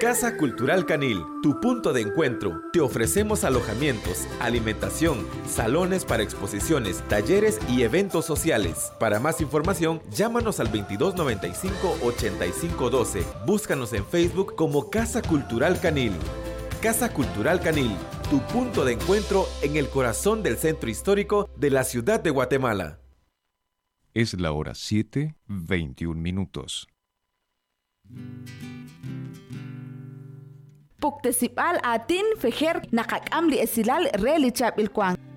Casa Cultural Canil, tu punto de encuentro. Te ofrecemos alojamientos, alimentación, salones para exposiciones, talleres y eventos sociales. Para más información, llámanos al 2295-8512. Búscanos en Facebook como Casa Cultural Canil. Casa Cultural Canil, tu punto de encuentro en el corazón del centro histórico de la ciudad de Guatemala. Es la hora 7:21. Puktesipal atin fejer nakakamli esilal relichap ilkwang.